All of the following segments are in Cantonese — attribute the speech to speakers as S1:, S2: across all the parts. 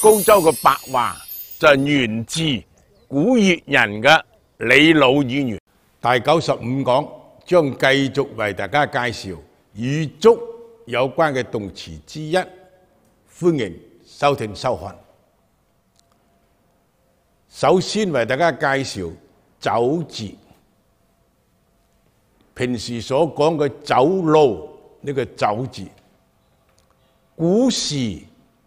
S1: 高州嘅白話就係源自古越人嘅李老語言。第95講將繼續為大家介紹與足有關嘅動詞之一，歡迎收聽收看。首先為大家介紹走字，平時所講嘅走路呢個走字，古時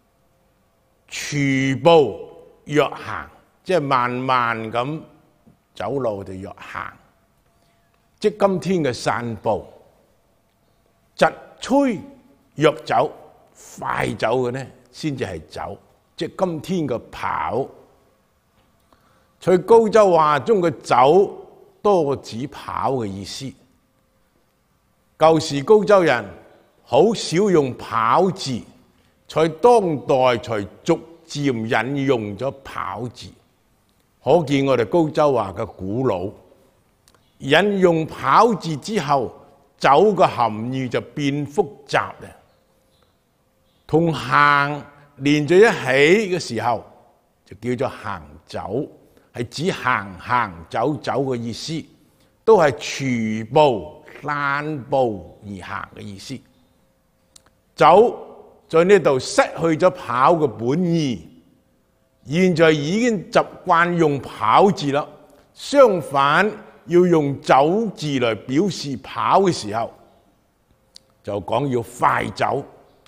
S1: 蹑步若行，即係慢慢咁走路就若行，即今天嘅散步。疾趨若走，快走嘅呢先至係走，即今天嘅跑。在高州話中嘅走多指跑嘅意思。舊時高州人好少用跑字，在當代才逐漸引用咗跑字，可見我哋高州話嘅古老。引用跑字之後，走嘅含義就變複雜啦。同行連在一起嘅時候，就叫做行走，係指行行走走嘅意思，都係蹑步散步而行嘅意思。走在呢度失去咗跑嘅本意，現在已經習慣用跑字啦。相反，要用走字來表示跑嘅時候，就講要快走。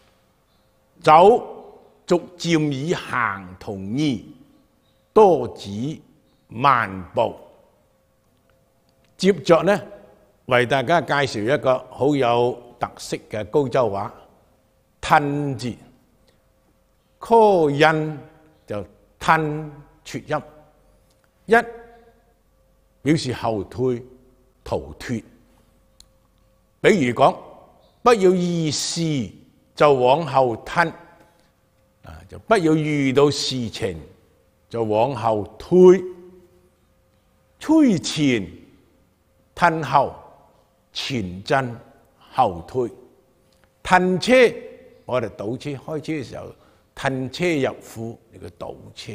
S1: 走逐漸以行同義，多指慢步。接着呢，為大家介紹一個好有特色嘅高州話，吞字。科音就吞撮音，一表示後退、逃脫。比如講，不要意事就往後吞，就不要遇到事情就往後推。推前吞後，前進後退。褪車，我哋倒車開車嘅時候，褪車入庫，呢個倒車。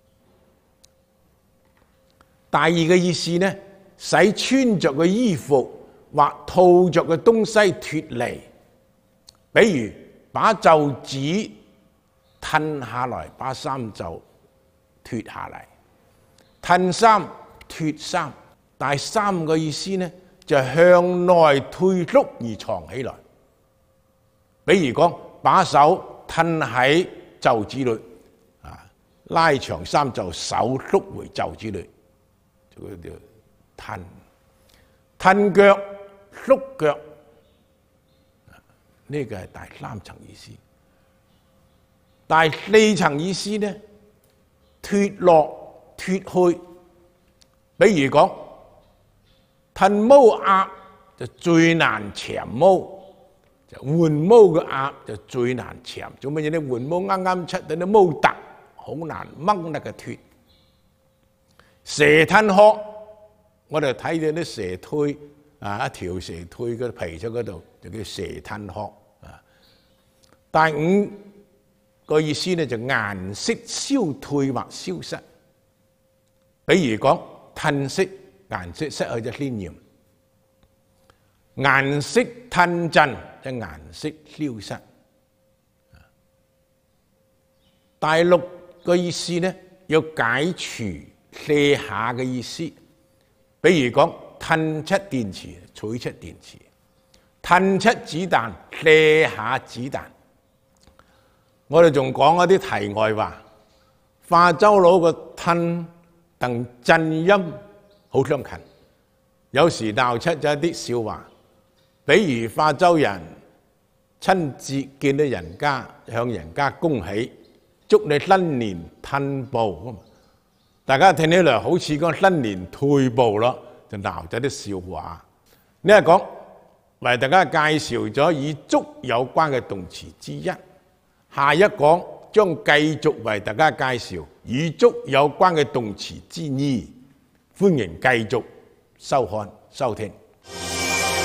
S1: 第二個意思呢，使穿着嘅衣服或套着嘅東西脫離。比如把袖子褪下來，把衫袖脫下嚟。褪衫脫衫，第三個意思呢，就係向內退縮而藏起來。比如講，把手褪喺袖子裏，拉長衫袖，手縮回袖子裏，就叫褪。褪腳、縮腳，呢個係第三層意思。第四層意思呢，脫落、脫去。比如講，褪毛鴨就最難纏毛，就換毛嘅鴨就最難纏。做乜嘢呢？換毛啱啱出到啲毛突，好難掹得嘅脫。蛇褪殼，我哋睇到啲蛇推一條蛇推嘅皮出嗰度，就叫蛇褪殼。第五個意思呢，就顏色消退或消失。比如講，褪色，顏色失去咗鮮豔；顏色褪盡，即係顏色消失。第六個意思呢，要解除卸下嘅意思。比如講，褪出電池，取出電池；褪出子彈，卸下子彈。我哋仲講一啲題外話，化州佬個褪同震音好相近，有時鬧出咗一啲笑話。比如化州人親自見到人家，向人家恭喜，祝你新年褪步。大家聽起來好似講新年退步咯，就鬧咗啲笑話。呢一講為大家介紹咗與足有關嘅動詞之一，下一講將繼續為大家介紹與足有關嘅動詞之二，歡迎繼續收看收聽。